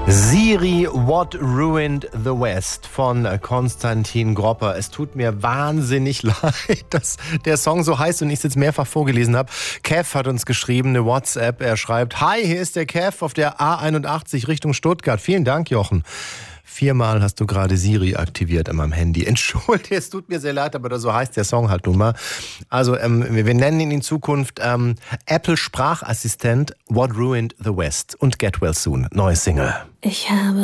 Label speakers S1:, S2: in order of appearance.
S1: Siri, What Ruined the West von Konstantin Gropper. Es tut mir wahnsinnig leid, dass der Song so heißt und ich es jetzt mehrfach vorgelesen habe. Kev hat uns geschrieben, eine WhatsApp. Er schreibt: Hi, hier ist der Kev auf der A81 Richtung Stuttgart. Vielen Dank, Jochen. 4-mal hast du gerade Siri aktiviert an meinem Handy. Entschuldige, es tut mir sehr leid, aber so heißt der Song halt nun mal. Also wir nennen ihn in Zukunft Apple Sprachassistent What Ruined the West und Get Well Soon, neue Single.
S2: Ich habe